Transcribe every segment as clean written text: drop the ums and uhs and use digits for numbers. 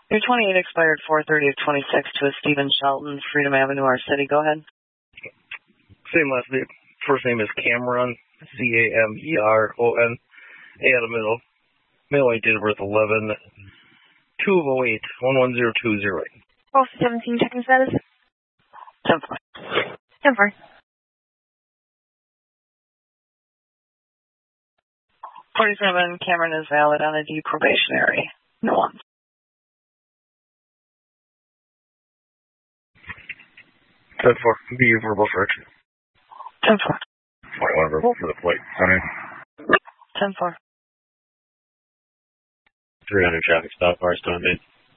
Your 28 expired 4/30 of 26 to a Stephen Shelton, Freedom Avenue, our city. Go ahead. Same last name. First name is Cameron, Cameron. A out of middle. Male weight, date of birth 11/2/08, 110208. Pulse 17, checking status. 10-4. 10-4. 47, Cameron is valid on a deprobationary. No one. 10-4. Be verbal search. 10-4. 21 verbal for the plate. Sorry. 10-4. 300 traffic stop, car still in.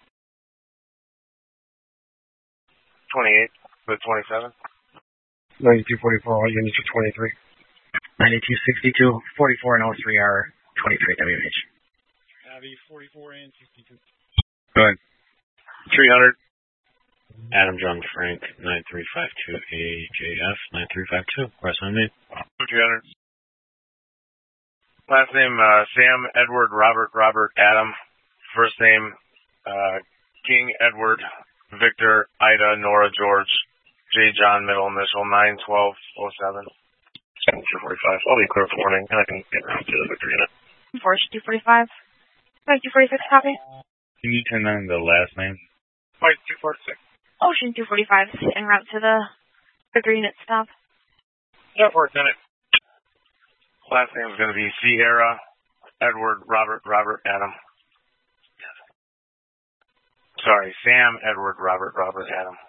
28 with 27. 9244, all units are 23. 9262, 44 and 03R, 23 WH. Avi 44 and 62. Go ahead. 300. Adam John Frank, 9352 AJF, 9352, press on me. 300. Last name, Sam Edward Robert Adam. First name, King Edward Victor Ida Nora George J John middle initial 91207. 245. I'll be clear for warning, and I can get around to the Victor unit. 245. 246, copy. Can you turn on the last name? 246. Ocean 245, en route to the Victor unit stop. Yeah, Lieutenant. Last name is going to be Sierra Edward Robert Adam. Sorry, Sam Edward Robert Adam.